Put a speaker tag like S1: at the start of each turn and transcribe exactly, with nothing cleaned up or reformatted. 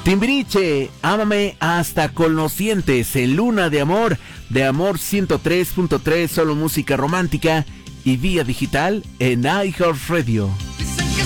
S1: Timbiriche, ámame hasta con los dientes, en Luna de Amor, de Amor ciento tres punto tres, solo música romántica y vía digital en iHeartRadio.